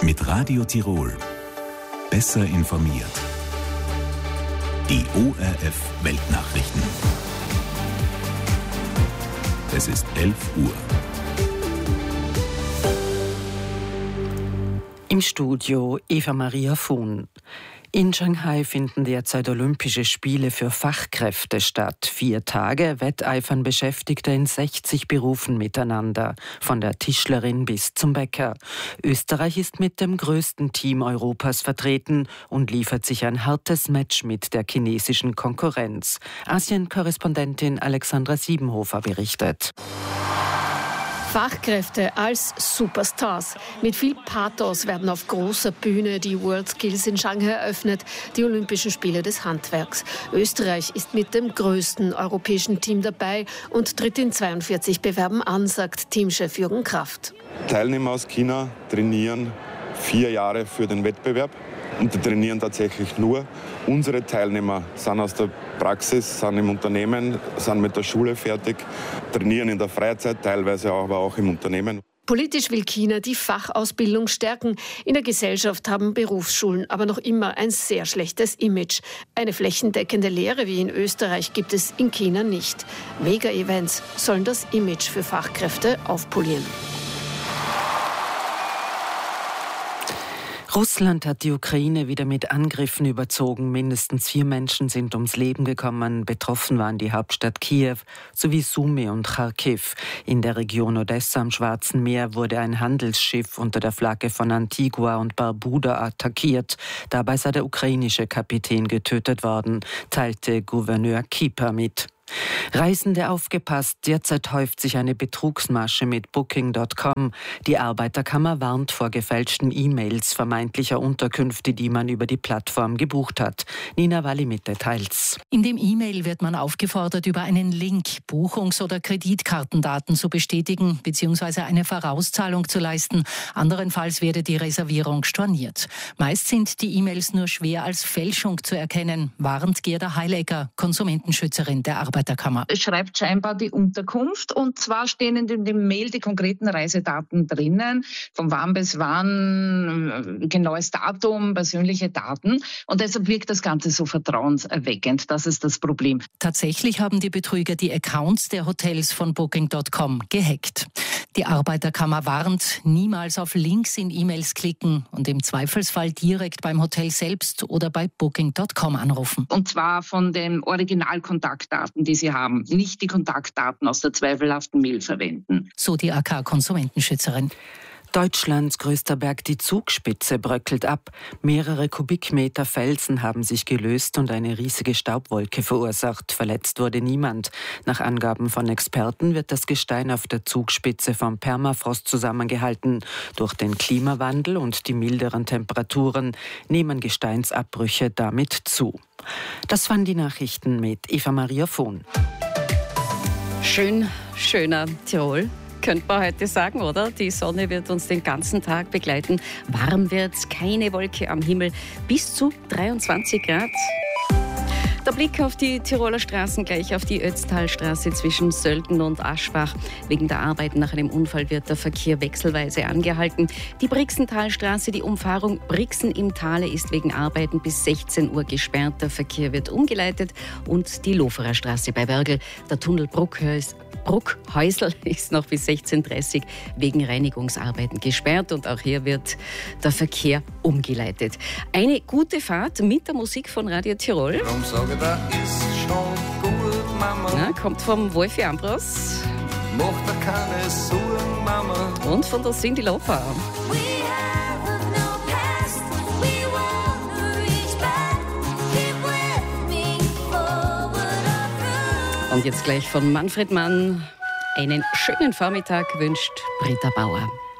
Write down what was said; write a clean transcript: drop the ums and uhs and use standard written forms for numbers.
Mit Radio Tirol. Besser informiert. Die ORF Weltnachrichten. Es ist 11 Uhr. Im Studio Eva Maria Fuhn. In Shanghai finden derzeit Olympische Spiele für Fachkräfte statt. 4 Tage wetteifern Beschäftigte in 60 Berufen miteinander, von der Tischlerin bis zum Bäcker. Österreich ist mit dem größten Team Europas vertreten und liefert sich ein hartes Match mit der chinesischen Konkurrenz. Asien-Korrespondentin Alexandra Siebenhofer berichtet. Fachkräfte als Superstars. Mit viel Pathos werden auf großer Bühne die WorldSkills in Shanghai eröffnet, die Olympischen Spiele des Handwerks. Österreich ist mit dem größten europäischen Team dabei und tritt in 42 Bewerben an, sagt Teamchef Jürgen Kraft. Teilnehmer aus China trainieren 4 Jahre für den Wettbewerb und die trainieren tatsächlich nur. Unsere Teilnehmer sind aus der Praxis, sind im Unternehmen, sind mit der Schule fertig, trainieren in der Freizeit, teilweise aber auch im Unternehmen. Politisch will China die Fachausbildung stärken. In der Gesellschaft haben Berufsschulen aber noch immer ein sehr schlechtes Image. Eine flächendeckende Lehre wie in Österreich gibt es in China nicht. Mega-Events sollen das Image für Fachkräfte aufpolieren. Russland hat die Ukraine wieder mit Angriffen überzogen. Mindestens 4 Menschen sind ums Leben gekommen. Betroffen waren die Hauptstadt Kiew sowie Sumy und Charkiw. In der Region Odessa am Schwarzen Meer wurde ein Handelsschiff unter der Flagge von Antigua und Barbuda attackiert. Dabei sei der ukrainische Kapitän getötet worden, teilte Gouverneur Kiper mit. Reisende aufgepasst, derzeit häuft sich eine Betrugsmasche mit Booking.com. Die Arbeiterkammer warnt vor gefälschten E-Mails vermeintlicher Unterkünfte, die man über die Plattform gebucht hat. Nina Walli mit Details. In dem E-Mail wird man aufgefordert, über einen Link Buchungs- oder Kreditkartendaten zu bestätigen bzw. eine Vorauszahlung zu leisten. Anderenfalls werde die Reservierung storniert. Meist sind die E-Mails nur schwer als Fälschung zu erkennen, warnt Gerda Heilegger, Konsumentenschützerin der Arbeiterkammer. Es schreibt scheinbar die Unterkunft und zwar stehen in dem Mail die konkreten Reisedaten drinnen, von wann bis wann, genaues Datum, persönliche Daten und deshalb wirkt das Ganze so vertrauenserweckend. Das ist das Problem. Tatsächlich haben die Betrüger die Accounts der Hotels von Booking.com gehackt. Die Arbeiterkammer warnt, niemals auf Links in E-Mails klicken und im Zweifelsfall direkt beim Hotel selbst oder bei Booking.com anrufen. Und zwar von den Originalkontaktdaten, die Sie haben, nicht die Kontaktdaten aus der zweifelhaften Mail verwenden. So die AK-Konsumentenschützerin. Deutschlands größter Berg, die Zugspitze, bröckelt ab. Mehrere Kubikmeter Felsen haben sich gelöst und eine riesige Staubwolke verursacht. Verletzt wurde niemand. Nach Angaben von Experten wird das Gestein auf der Zugspitze vom Permafrost zusammengehalten. Durch den Klimawandel und die milderen Temperaturen nehmen Gesteinsabbrüche damit zu. Das waren die Nachrichten mit Eva Maria Fuhn. Schöner Tirol. Könnte man heute sagen, oder? Die Sonne wird uns den ganzen Tag begleiten. Warm wird's, keine Wolke am Himmel, bis zu 23 Grad. Der Blick auf die Tiroler Straßen, gleich auf die Ötztalstraße zwischen Sölden und Aschbach. Wegen der Arbeiten nach einem Unfall wird der Verkehr wechselweise angehalten. Die Brixentalstraße, die Umfahrung Brixen im Tale, ist wegen Arbeiten bis 16 Uhr gesperrt. Der Verkehr wird umgeleitet und die Loferer Straße bei Wörgl. Der Tunnel Bruckhäusl ist noch bis 16:30 Uhr wegen Reinigungsarbeiten gesperrt und auch hier wird der Verkehr umgeleitet. Eine gute Fahrt mit der Musik von Radio Tirol. Das ist schon gut, Mama. Ja, kommt vom Wolfi Ambros. Mach dir keine Sorgen, Mama. Und von der Cyndi Lauper. Und jetzt gleich von Manfred Mann. Einen schönen Vormittag wünscht Britta Bauer.